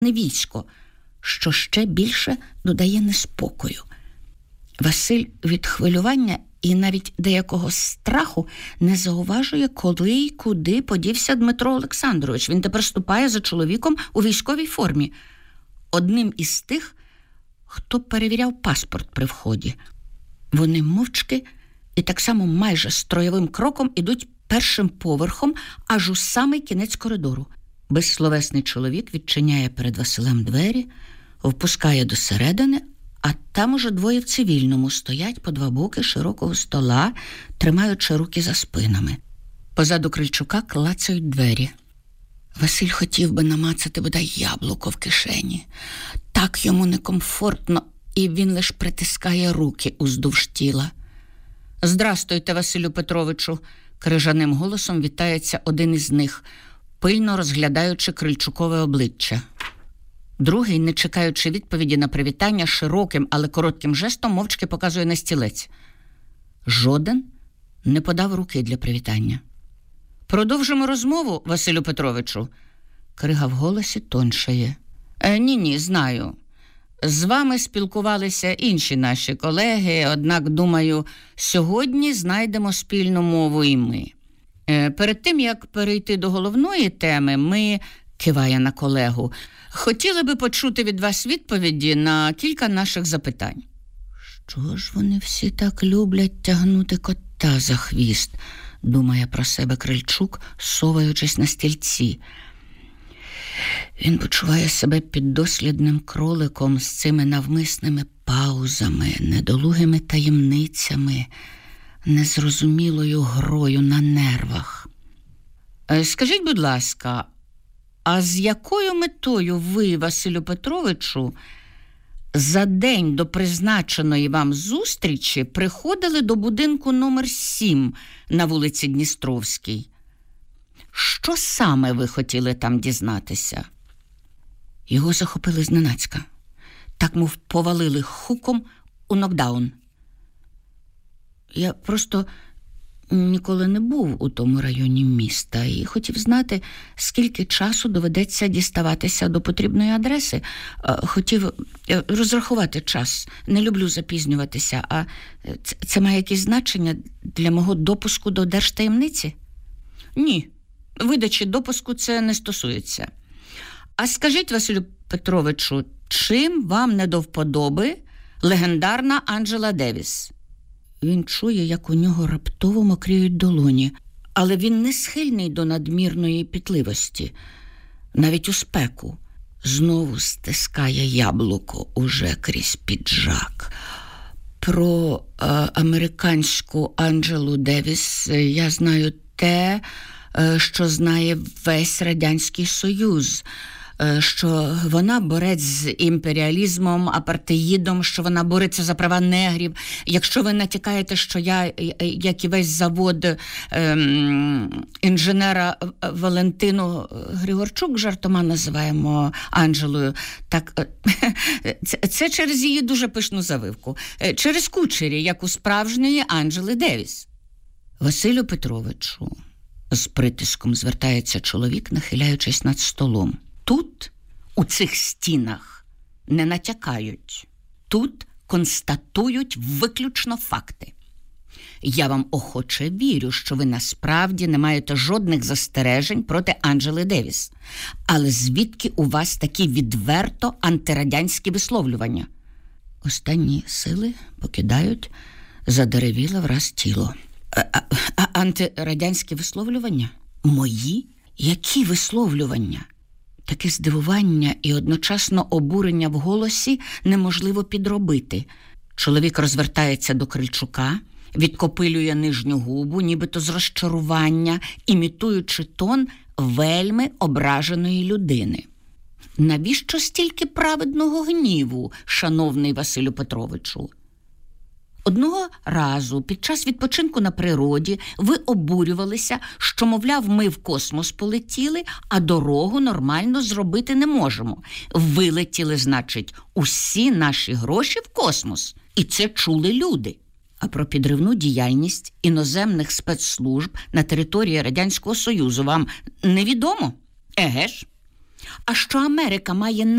не військо, що ще більше додає неспокою. Василь від хвилювання і навіть деякого страху не зауважує, коли й куди подівся Дмитро Олександрович. Він тепер ступає за чоловіком у військовій формі. Одним із тих, хто перевіряв паспорт при вході. Вони мовчки і так само майже строєвим кроком ідуть першим поверхом аж у самий кінець коридору. Безсловесний чоловік відчиняє перед Василем двері, впускає до середини, а там уже двоє в цивільному стоять по два боки широкого стола, тримаючи руки за спинами. Позаду Крильчука клацають двері. Василь хотів би намацати бодай яблуко в кишені. Так йому некомфортно, і він лиш притискає руки уздовж тіла. «Здрастуйте, Василю Петровичу!» – крижаним голосом вітається один із них, пильно розглядаючи Крильчукове обличчя. Другий, не чекаючи відповіді на привітання, широким, але коротким жестом мовчки показує на стілець. Жоден не подав руки для привітання. «Продовжимо розмову, Василю Петровичу?» Крига в голосі тоншає. Ні, знаю. З вами спілкувалися інші наші колеги, однак, думаю, сьогодні знайдемо спільну мову і ми. Перед тим, як перейти до головної теми, ми, киває на колегу, хотіли би почути від вас відповіді на кілька наших запитань. Що ж вони всі так люблять тягнути кота за хвіст, думає про себе Крильчук, соваючись на стільці. Він почуває себе піддослідним кроликом з цими навмисними паузами, недолугими таємницями, незрозумілою грою на нервах. Скажіть, будь ласка, а з якою метою ви, Василю Петровичу, за день до призначеної вам зустрічі приходили до будинку номер 7 на вулиці Дністровській? Що саме ви хотіли там дізнатися? Його захопили зненацька. Так, мов повалили хуком у нокдаун. Я просто ніколи не був у тому районі міста і хотів знати, скільки часу доведеться діставатися до потрібної адреси. Хотів розрахувати час. Не люблю запізнюватися. А це має якесь значення для мого допуску до держтаємниці? Ні. Видачі допуску це не стосується. А скажіть, Василю Петровичу, чим вам не до вподоби легендарна Анджела Девіс? Він чує, як у нього раптово мокріють долоні, але він не схильний до надмірної пітливості. Навіть у спеку знову стискає яблуко уже крізь піджак. Про американську Анджелу Девіс я знаю те, що знає весь Радянський Союз, що вона борець з імперіалізмом, апартеїдом, що вона бореться за права негрів. Якщо ви натякаєте, що я, як і весь завод інженера Валентину Григорчук, жартома називаємо Анджелою, так це через її дуже пишну завивку. Через кучері, як у справжньої Анджели Девіс. Василю Петровичу, з притиском звертається чоловік, нахиляючись над столом. Тут, у цих стінах, не натякають. Тут констатують виключно факти. Я вам охоче вірю, що ви насправді не маєте жодних застережень проти Анджели Девіс. Але звідки у вас такі відверто антирадянські висловлювання? Останні сили покидають задеревіле враз тіло. Антирадянські висловлювання? Мої? Які висловлювання? Таке здивування і одночасно обурення в голосі неможливо підробити. Чоловік розвертається до Крильчука, відкопилює нижню губу, нібито з розчарування, імітуючи тон вельми ображеної людини. Навіщо стільки праведного гніву, шановний Василю Петровичу? Одного разу під час відпочинку на природі ви обурювалися, що, мовляв, ми в космос полетіли, а дорогу нормально зробити не можемо. Вилетіли, значить, усі наші гроші в космос. І це чули люди. А про підривну діяльність іноземних спецслужб на території Радянського Союзу вам невідомо? Еге ж? А що Америка має